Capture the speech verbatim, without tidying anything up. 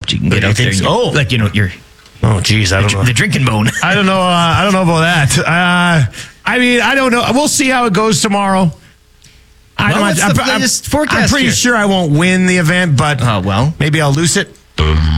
So you can get You out there. think And so? get, Oh. like, you know, your Oh, geez, I don't know. the drinking bone. I don't know. Uh, I don't know about that. Uh, I mean, I don't know. We'll see how it goes tomorrow. I Well, don't what's I'm, the I'm- latest I'm forecast pretty here? sure I won't win the event, but Oh, well. maybe I'll lose it.